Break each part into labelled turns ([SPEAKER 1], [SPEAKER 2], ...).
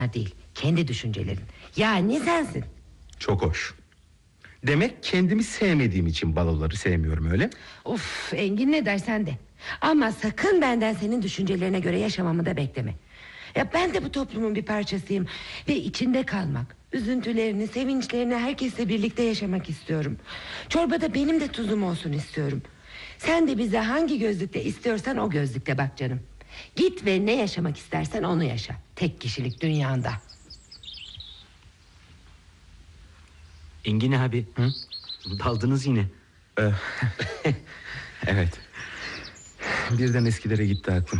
[SPEAKER 1] değil, kendi düşüncelerin. Yani sensin.
[SPEAKER 2] Çok hoş. Demek kendimi sevmediğim için baloları sevmiyorum, öyle?
[SPEAKER 1] Of Engin, ne dersen de. Ama sakın benden senin düşüncelerine göre yaşamamı da bekleme. Ya ben de bu toplumun bir parçasıyım. Ve içinde kalmak, üzüntülerini, sevinçlerini herkesle birlikte yaşamak istiyorum. Çorbada benim de tuzum olsun istiyorum. Sen de bize hangi gözlükte istiyorsan o gözlükte bak canım. Git ve ne yaşamak istersen onu yaşa. Tek kişilik dünyanda.
[SPEAKER 3] Engin abi,
[SPEAKER 2] Hı?
[SPEAKER 3] daldınız yine.
[SPEAKER 2] Evet. Birden eskilere gitti aklım.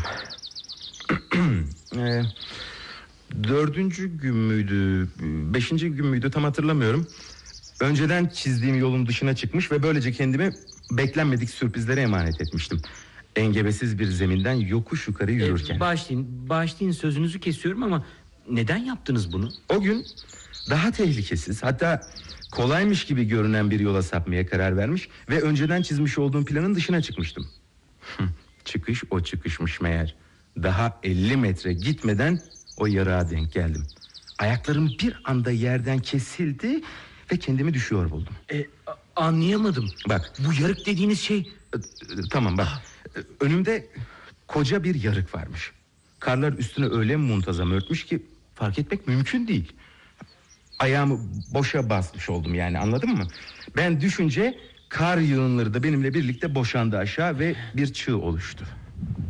[SPEAKER 2] Dördüncü gün müydü, beşinci gün müydü tam hatırlamıyorum. Önceden çizdiğim yolun dışına çıkmış ve böylece kendimi beklenmedik sürprizlere emanet etmiştim. Engebesiz bir zeminden yokuş yukarı yürürken.
[SPEAKER 3] Bağışlayın sözünüzü kesiyorum ama neden yaptınız bunu?
[SPEAKER 2] O gün daha tehlikesiz, hatta kolaymış gibi görünen bir yola sapmaya karar vermiş ve önceden çizmiş olduğum planın dışına çıkmıştım. Çıkış o çıkışmış meğer. Daha 50 metre gitmeden o yarığa denk geldim. Ayaklarım bir anda yerden kesildi ve kendimi düşüyor buldum.
[SPEAKER 3] Anlayamadım.
[SPEAKER 2] Bak.
[SPEAKER 3] Bu yarık dediğiniz şey...
[SPEAKER 2] Tamam bak. Önümde koca bir yarık varmış. Karlar üstüne öyle muntazam örtmüş ki fark etmek mümkün değil. Ayağımı boşa basmış oldum, yani anladın mı? Ben düşünce kar yığınları da benimle birlikte boşandı aşağı ve bir çığ oluştu.